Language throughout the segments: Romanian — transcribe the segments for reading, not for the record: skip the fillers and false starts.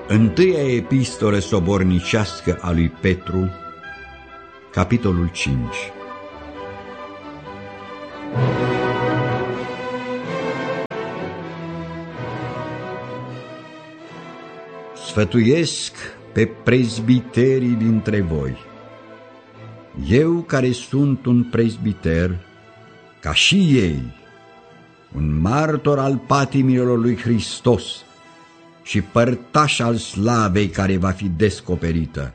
Întâia epistolă sobornicească a lui Petru, capitolul 5. Sfătuiesc pe prezbiterii dintre voi. Eu, care sunt un prezbiter, ca și ei, un martor al patimilor lui Hristos și părtaș al slavei care va fi descoperită.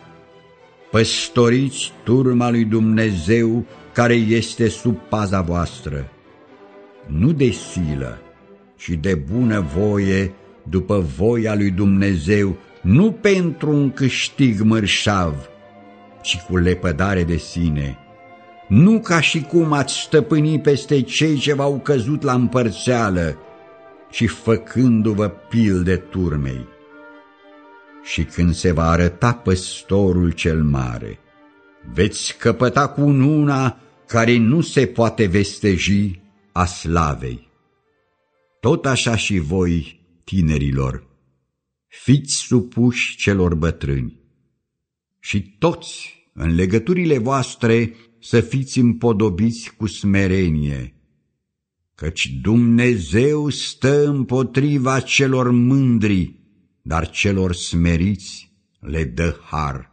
Păstoriți turma lui Dumnezeu care este sub paza voastră, nu de silă, ci de bună voie, după voia lui Dumnezeu, nu pentru un câștig mărșav, ci cu lepădare de sine, nu ca și cum ați stăpâni peste cei ce v-au căzut la împărțeală, ci făcându-vă pilde turmei. Și când se va arăta păstorul cel mare, veți căpăta cununa care nu se poate vesteji a slavei. Tot așa și voi, tinerilor, fiți supuși celor bătrâni și toți, în legăturile voastre, să fiți împodobiți cu smerenie, căci Dumnezeu stă împotriva celor mândri, dar celor smeriți le dă har.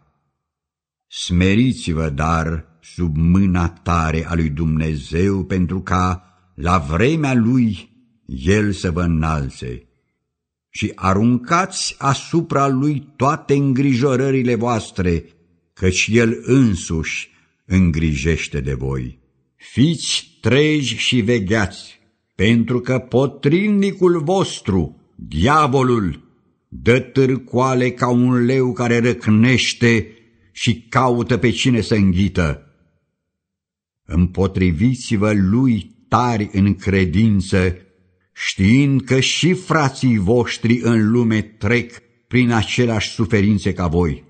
Smeriți-vă, dar, sub mâna tare a lui Dumnezeu, pentru ca, la vremea Lui, El să vă înalțe, și aruncați asupra Lui toate îngrijorările voastre, căci El însuși îngrijește de voi. Fiți treji și vegheați, pentru că potrivnicul vostru, diavolul, dă târcoale ca un leu care răcnește și caută pe cine să înghită. Împotriviți-vă lui tari în credință, știind că și frații voștri în lume trec prin aceleași suferințe ca voi.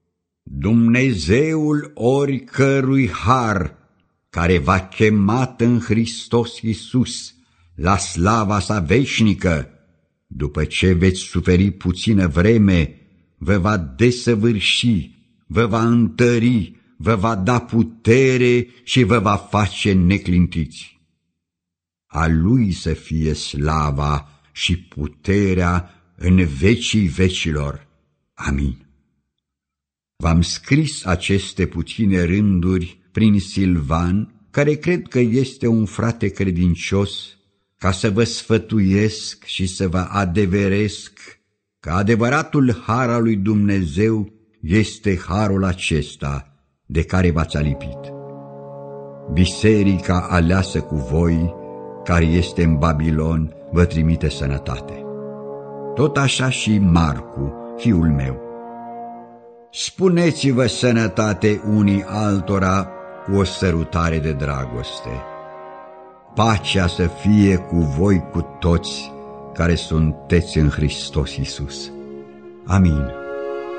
Dumnezeul oricărui har, care v-a chemat în Hristos Iisus la slava sa veșnică, după ce veți suferi puțină vreme, vă va desăvârși, vă va întări, vă va da putere și vă va face neclintiți. A Lui să fie slava și puterea în vecii vecilor. Amin. V-am scris aceste puține rânduri prin Silvan, care cred că este un frate credincios, ca să vă sfătuiesc și să vă adeveresc că adevăratul har al lui Dumnezeu este harul acesta de care v-ați alipit. Biserica aleasă cu voi, care este în Babilon, vă trimite sănătate. Tot așa și Marcu, fiul meu. Spuneți-vă sănătate unii altora cu o sărutare de dragoste. Pacea să fie cu voi cu toți care sunteți în Hristos Iisus. Amin.